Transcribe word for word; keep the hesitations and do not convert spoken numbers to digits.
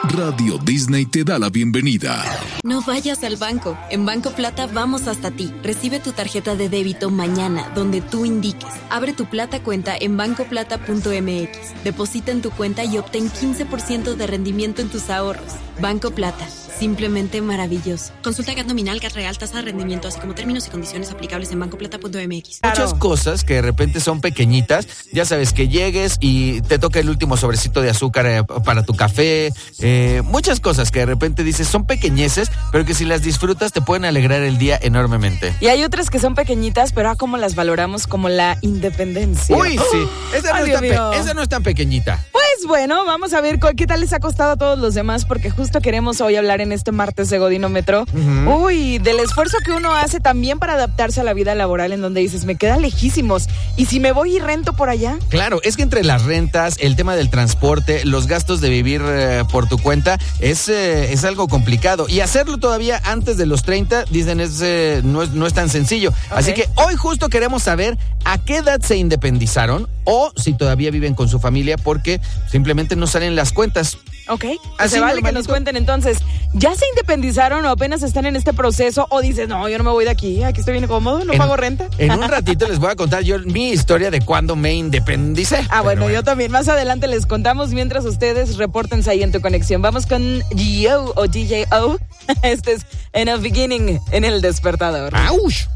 Radio Disney te da la bienvenida. No vayas al banco. En Banco Plata vamos hasta ti. Recibe tu tarjeta de débito mañana, donde tú indiques. Abre tu Plata cuenta en banco plata punto m x. Deposita en tu cuenta y obtén quince por ciento de rendimiento en tus ahorros. Banco Plata. Simplemente maravilloso. Consulta G A T nominal, G A T real, tasa de rendimiento, así como términos y condiciones aplicables en banco plata punto m x. Muchas cosas que de repente son pequeñitas. Ya sabes, que llegues y te toca el último sobrecito de azúcar eh, para tu café. Eh, muchas cosas que de repente dices son pequeñeces, pero que si las disfrutas te pueden alegrar el día enormemente. Y hay otras que son pequeñitas, pero ah, como las valoramos, como la independencia. Uy, sí. Esa no, Ay, es tan Dios mío. pe- esa no es tan pequeñita. Pues bueno, vamos a ver qué tal les ha costado a todos los demás, porque justo queremos hoy hablar en este martes de Godinómetro, uh-huh. uy, del esfuerzo que uno hace también para adaptarse a la vida laboral, en donde dices, me queda lejísimos, y si me voy y rento por allá. Claro, es que entre las rentas, el tema del transporte, los gastos de vivir eh, por tu cuenta, es, eh, es algo complicado, y hacerlo todavía antes de los treinta, dicen, es, eh, no, es no es tan sencillo. Okay. Así que hoy justo queremos saber a qué edad se independizaron, o si todavía viven con su familia, porque simplemente no salen las cuentas. Ok, así se vale que nos cuenten entonces, ¿ya se independizaron o apenas están en este proceso? O dices, no, yo no me voy de aquí, aquí estoy bien cómodo, no en, pago renta. En un ratito les voy a contar yo mi historia de cuando me independicé. Ah, bueno, bueno, yo también, más adelante les contamos mientras ustedes repórtense ahí en tu conexión. Vamos con G O o D J O, este es In a Beginning en El Despertador. ¡Auch!